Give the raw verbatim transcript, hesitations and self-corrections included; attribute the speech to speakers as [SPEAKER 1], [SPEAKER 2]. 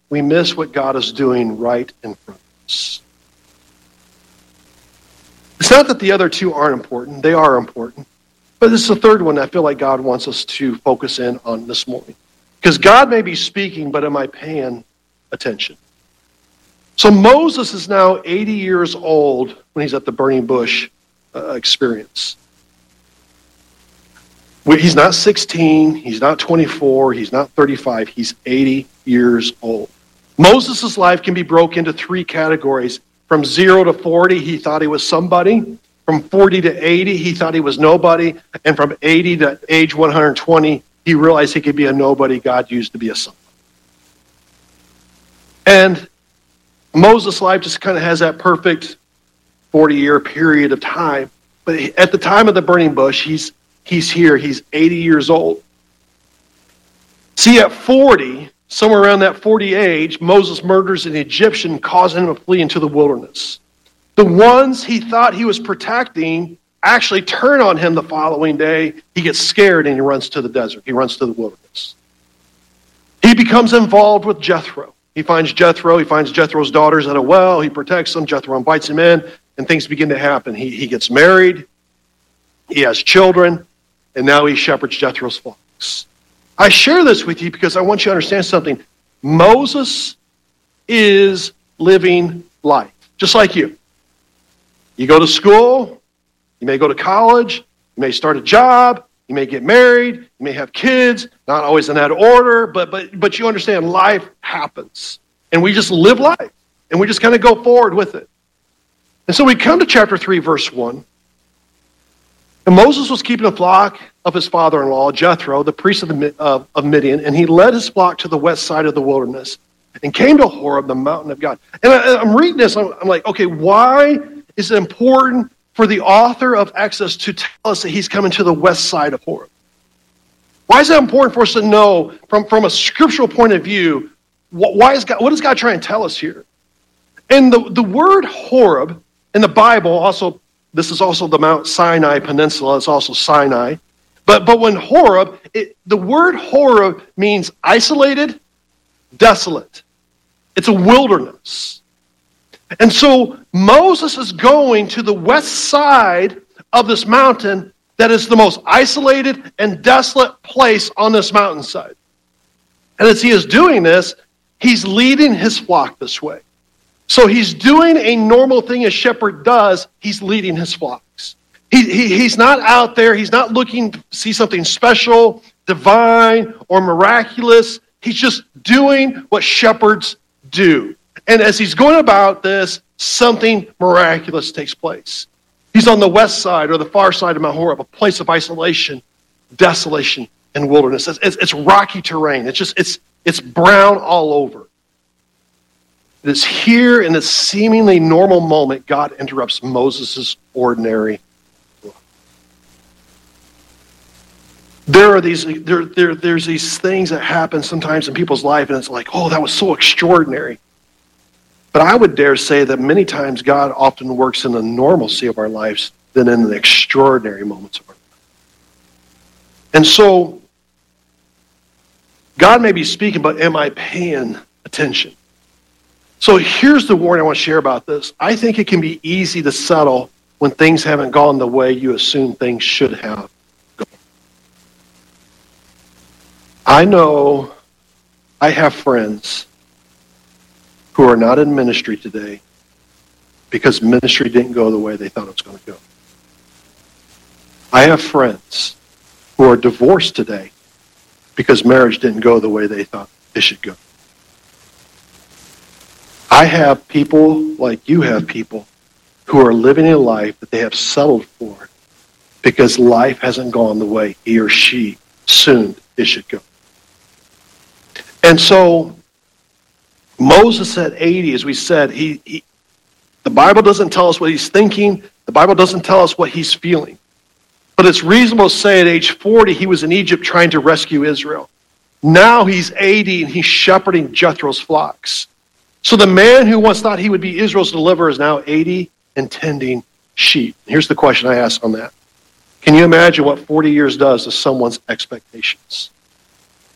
[SPEAKER 1] we miss what God is doing right in front of us. It's not that the other two aren't important. They are important. But this is the third one I feel like God wants us to focus in on this morning. Because God may be speaking, but am I paying attention? So Moses is now eighty years old when he's at the burning bush uh, experience. He's not sixteen, he's not twenty-four, he's not thirty-five, he's eighty years old. Moses' life can be broken into three categories. From zero to forty, he thought he was somebody. From forty to eighty, he thought he was nobody. And from eighty to age one hundred twenty, he realized he could be a nobody God used to be a somebody. And Moses' life just kind of has that perfect forty-year period of time. But at the time of the burning bush, he's he's here. He's eighty years old. See, at forty, somewhere around that forty age, Moses murders an Egyptian, causing him to flee into the wilderness. The ones he thought he was protecting actually turn on him the following day. He gets scared and he runs to the desert. He runs to the wilderness. He becomes involved with Jethro. He finds Jethro. He finds Jethro's daughters at a well. He protects them. Jethro invites him in, and things begin to happen. He, he gets married. He has children, and now he shepherds Jethro's flocks. I share this with you because I want you to understand something. Moses is living life, just like you. You go to school, you may go to college, you may start a job, you may get married, you may have kids, not always in that order, but but but you understand life happens. And we just live life, and we just kind of go forward with it. And so we come to chapter three, verse one. And Moses was keeping a flock of his father-in-law, Jethro, the priest of, the, uh, of Midian, and he led his flock to the west side of the wilderness and came to Horeb, the mountain of God. And I, I'm reading this, I'm, I'm like, okay, why is it important for the author of Exodus to tell us that he's coming to the west side of Horeb? Why is it important for us to know from, from a scriptural point of view, what, why is God, what is God trying to tell us here? And the, the word Horeb in the Bible also, this is also the Mount Sinai Peninsula, it's also Sinai. But, but when Horeb, it, the word Horeb means isolated, desolate. It's a wilderness. And so Moses is going to the west side of this mountain that is the most isolated and desolate place on this mountainside. And as he is doing this, he's leading his flock this way. So he's doing a normal thing a shepherd does. He's leading his flocks. He, he, he's not out there. He's not looking to see something special, divine, or miraculous. He's just doing what shepherds do. And as he's going about this, something miraculous takes place. He's on the west side or the far side of Mount Horeb, a place of isolation, desolation, and wilderness. It's, it's, it's rocky terrain. It's just it's it's brown all over. It is here in this seemingly normal moment God interrupts Moses' ordinary life. There are these there, there there's these things that happen sometimes in people's life, and it's like, oh, that was so extraordinary. But I would dare say that many times God often works in the normalcy of our lives than in the extraordinary moments of our life. And so, God may be speaking, but am I paying attention? So here's the warning I want to share about this. I think it can be easy to settle when things haven't gone the way you assume things should have gone. I know I have friends who are not in ministry today because ministry didn't go the way they thought it was going to go. I have friends who are divorced today because marriage didn't go the way they thought it should go. I have people like you have people who are living a life that they have settled for because life hasn't gone the way he or she assumed it should go. And so Moses at eighty, as we said, he, he the Bible doesn't tell us what he's thinking. The Bible doesn't tell us what he's feeling. But it's reasonable to say at age forty, he was in Egypt trying to rescue Israel. Now he's eighty and he's shepherding Jethro's flocks. So the man who once thought he would be Israel's deliverer is now eighty and tending sheep. Here's the question I ask on that. Can you imagine what forty years does to someone's expectations?